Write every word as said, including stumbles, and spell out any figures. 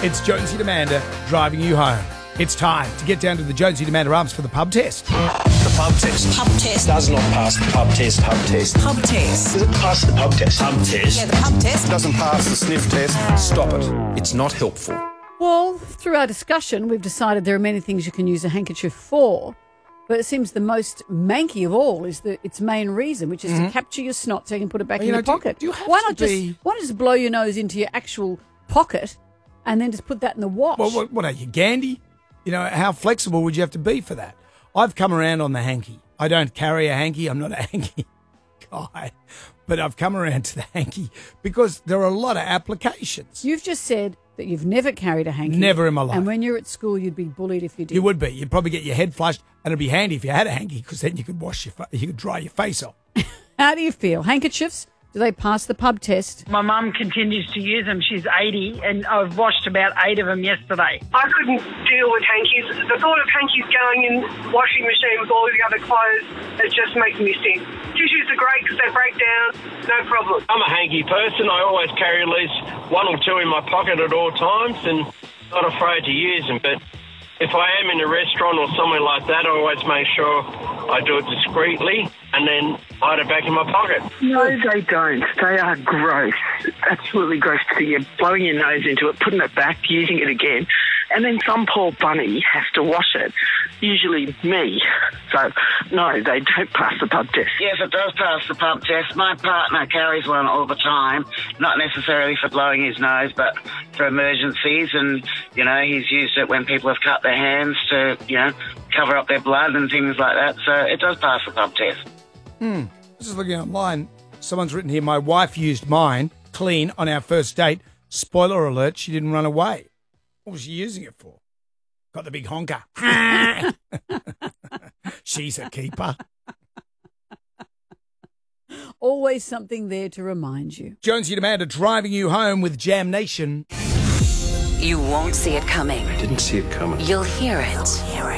It's Jonesy and Amanda driving you home. It's time to get down to the Jonesy and Amanda Arms for the pub test. The pub test. Pub test. Does not pass the pub test. Pub test. Pub test. Does it pass the pub test? Pub test. Yeah, the pub test. Doesn't pass the sniff test. Stop it. It's not helpful. Well, through our discussion, we've decided there are many things you can use a handkerchief for, but it seems the most manky of all is the its main reason, which is mm-hmm. to capture your snot so you can put it back well, in you your know, pocket. Do, do you have why to not be... just why not just blow your nose into your actual pocket and then just put that in the wash? Well, what, what are you, Gandhi? You know, how flexible would you have to be for that? I've come around on the hanky. I don't carry a hanky. I'm not a hanky guy. But I've come around to the hanky because there are a lot of applications. You've just said that you've never carried a hanky. Never in my life. And when you're at school, you'd be bullied if you did. You would be. You'd probably get your head flushed, and it'd be handy if you had a hanky because then you could wash your fa- you could dry your face off. How do you feel? Handkerchiefs, do they pass the pub test? My mum continues to use them. She's eighty, and I've washed about eight of them yesterday. I couldn't deal with hankies. The thought of hankies going in washing machine with all the other clothes, it just makes me sick. Tissues are great because they break down, no problem. I'm a hanky person. I always carry at least one or two in my pocket at all times and not afraid to use them. But if I am in a restaurant or somewhere like that, I always make sure I do it discreetly and then hide it back in my pocket. No, they don't. They are gross. Absolutely gross. So you're blowing your nose into it, putting it back, using it again, and then some poor bunny has to wash it, usually me. So, no, they don't pass the pub test. Yes, it does pass the pub test. My partner carries one all the time, not necessarily for blowing his nose, but for emergencies. And, you know, he's used it when people have cut their hands to, you know, cover up their blood and things like that. So it does pass the pub test. Hmm. Just looking online, someone's written here, my wife used mine clean on our first date. Spoiler alert, she didn't run away. What was she using it for? Got the big honker. She's a keeper. Always something there to remind you. Jonesy and Amanda driving you home with Jam Nation. You won't see it coming. I didn't see it coming. You'll hear it.